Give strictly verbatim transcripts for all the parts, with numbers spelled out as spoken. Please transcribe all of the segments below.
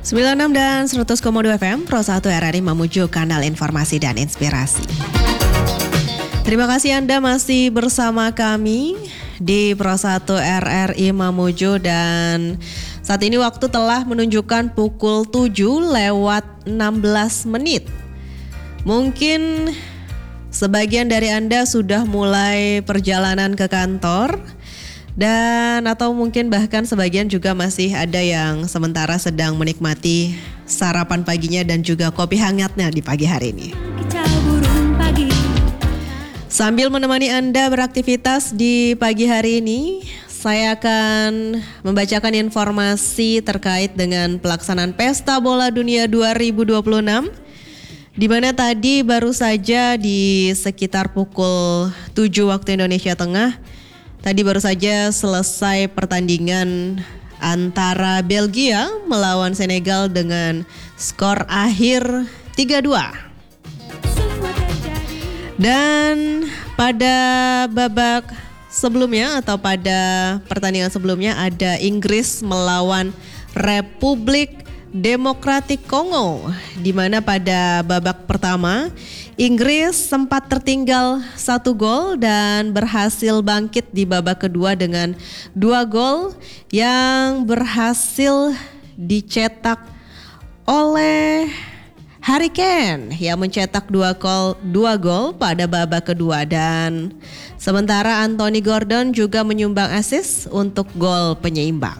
sembilan puluh enam dan seratus koma dua F M, Pro satu R R I Mamuju, kanal informasi dan inspirasi. Terima kasih Anda masih bersama kami di Pro satu R R I Mamuju, dan saat ini waktu telah menunjukkan pukul tujuh lewat enam belas menit. Mungkin sebagian dari Anda sudah mulai perjalanan ke kantor, dan atau mungkin bahkan sebagian juga masih ada yang sementara sedang menikmati sarapan paginya dan juga kopi hangatnya di pagi hari ini. Sambil menemani Anda beraktivitas di pagi hari ini, saya akan membacakan informasi terkait dengan pelaksanaan Pesta Bola Dunia dua ribu dua puluh enam, di mana tadi baru saja di sekitar pukul tujuh waktu Indonesia Tengah, tadi baru saja selesai pertandingan antara Belgia melawan Senegal dengan skor akhir tiga dua. Dan pada babak sebelumnya atau pada pertandingan sebelumnya ada Inggris melawan Republik Demokratik Kongo, di mana pada babak pertama Inggris sempat tertinggal satu gol dan berhasil bangkit di babak kedua dengan dua gol yang berhasil dicetak oleh Harry Kane yang mencetak dua gol dua gol pada babak kedua, dan sementara Anthony Gordon juga menyumbang assist untuk gol penyeimbang.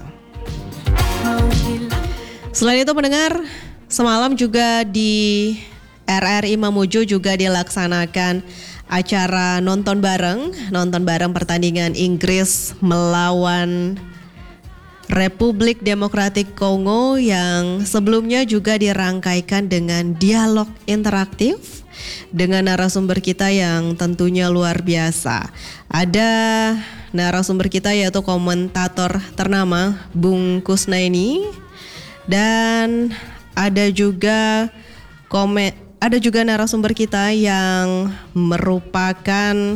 Selain itu pendengar, semalam juga di R R I Mamuju juga dilaksanakan acara nonton bareng, nonton bareng pertandingan Inggris melawan Republik Demokratik Kongo yang sebelumnya juga dirangkaikan dengan dialog interaktif dengan narasumber kita yang tentunya luar biasa. Ada narasumber kita yaitu komentator ternama Bung Kusnaini, dan ada juga komen ada juga narasumber kita yang merupakan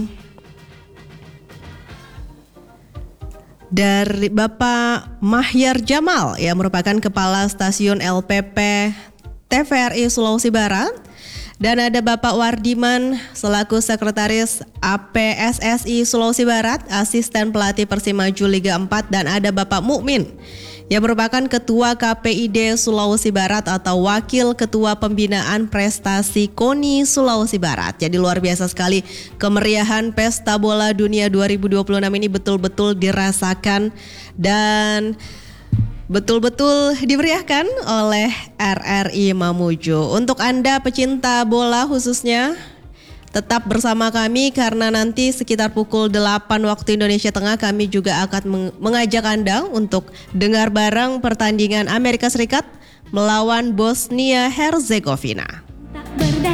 dari Bapak Mahyar Jamal yang merupakan Kepala Stasiun L P P T V R I Sulawesi Barat, dan ada Bapak Wardiman selaku Sekretaris A P S S I Sulawesi Barat, Asisten Pelatih Persimaju Liga empat, dan ada Bapak Mukmin yang merupakan Ketua K P I D Sulawesi Barat atau Wakil Ketua Pembinaan Prestasi KONI Sulawesi Barat. Jadi luar biasa sekali kemeriahan Pesta Bola Dunia dua ribu dua puluh enam ini betul-betul dirasakan dan betul-betul dimeriahkan oleh R R I Mamuju. Untuk Anda pecinta bola khususnya, tetap bersama kami karena nanti sekitar pukul delapan waktu Indonesia Tengah kami juga akan mengajak Anda untuk dengar bareng pertandingan Amerika Serikat melawan Bosnia Herzegovina.